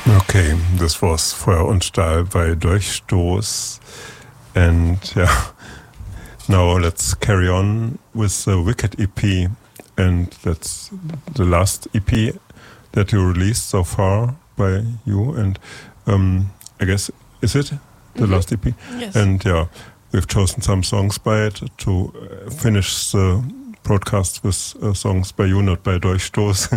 Okay, this was Feuer und Stahl by Durchstoß. And yeah, now let's carry on with the Wicked EP. And that's the last EP that you released so far by you. And I guess, is it the last EP? Yes. And yeah, we've chosen some songs by it to finish the broadcast with songs by you, not by Durchstoß.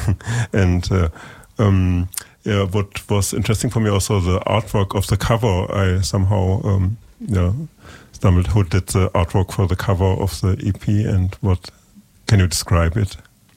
And yeah, what was interesting for me also the artwork of the cover. I somehow stumbled who did the artwork for the cover of the EP, and what can you describe it?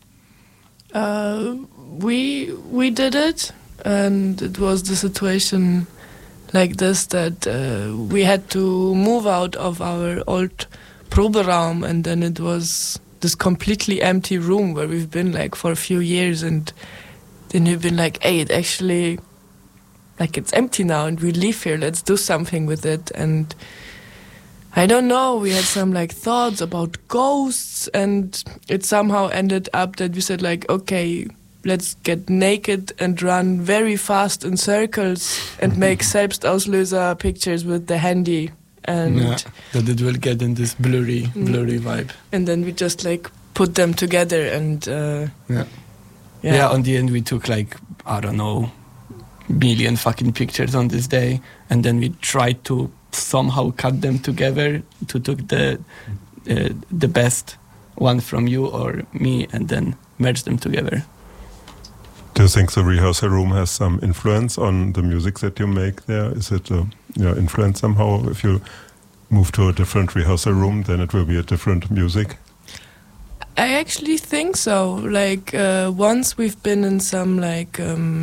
We did it, and it was the situation like this that we had to move out of our old Proberaum, and then it was this completely empty room where we've been like for a few years, and then we've been like, hey, it actually, like, it's empty now and we live here, let's do something with it. And I don't know, we had some like thoughts about ghosts, and it somehow ended up that we said like, okay, let's get naked and run very fast in circles and make Selbstauslöser pictures with the handy. And that it will get in this blurry vibe. And then we just like put them together and Yeah, on the end we took like, I don't know, million fucking pictures on this day, and then we tried to somehow cut them together to take the best one from you or me and then merge them together. Do you think the rehearsal room has some influence on the music that you make there? Is it influence somehow? If you move to a different rehearsal room, then it will be a different music? I actually think so. Like once we've been in some like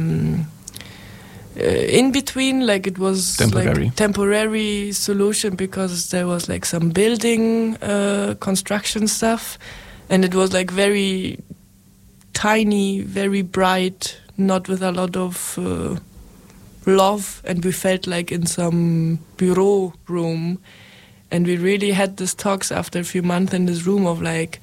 in between, like it was like temporary solution because there was like some building construction stuff, and it was like very tiny, very bright, not with a lot of love, and we felt like in some bureau room, and we really had these talks after a few months in this room of like,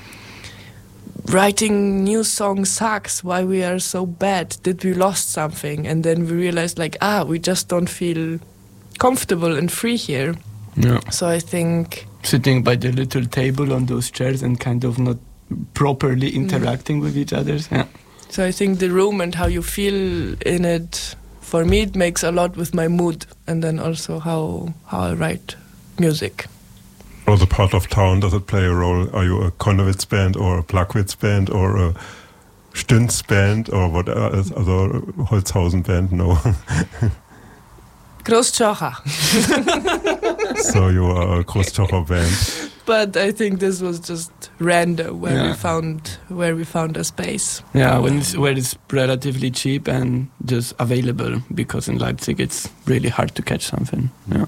writing new songs sucks, why we are so bad, did we lost something? And then we realized like, we just don't feel comfortable and free here. Yeah. So I think sitting by the little table on those chairs and kind of not properly interacting with each other. Yeah. So I think the room and how you feel in it, for me it makes a lot with my mood, and then also how I write music. Or the part of town, does it play a role? Are you a Konowitz band or a Plagwitz band or a Stünz band or what other Holzhausen band? No. Großzschocher. So you are a Großzschocher band. But I think this was just random where we found a space. Yeah, where it's relatively cheap and just available, because in Leipzig it's really hard to catch something. Yeah.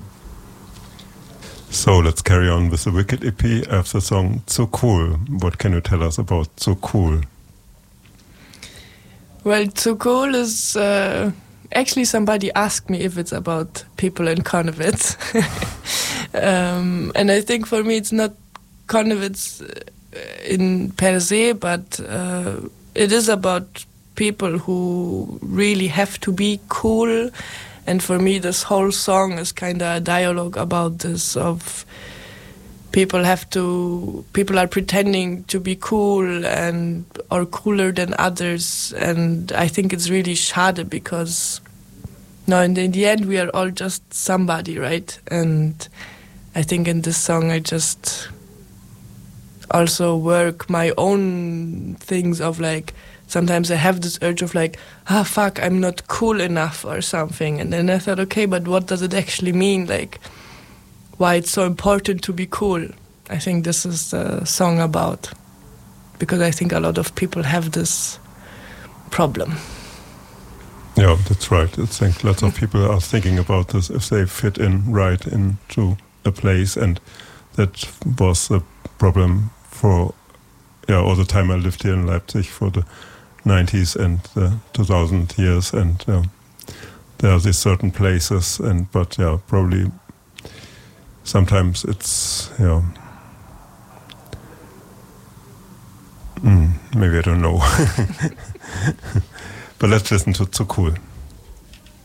So let's carry on with the Wicked EP. I have the song Zu Cool. What can you tell us about Zu Cool? Well, Zu Cool is actually somebody asked me if it's about people in Konowitz. And I think for me it's not Konowitz in per se, but it is about people who really have to be cool. And for me, this whole song is kind of a dialogue about this, of people are pretending to be cool and or cooler than others. And I think it's really schade because in the end, we are all just somebody, right? And I think in this song, I just also work my own things of like, sometimes I have this urge of like, fuck, I'm not cool enough or something. And then I thought, okay, but what does it actually mean? Like, why it's so important to be cool? I think this is the song about. Because I think a lot of people have this problem. Yeah, that's right. I think lots of people are thinking about this, if they fit in right into a place. And that was the problem for all the time I lived here in Leipzig for the 90s and the 2000 years, and there are these certain places, but probably sometimes it's maybe I don't know. But let's listen to Zu Cool.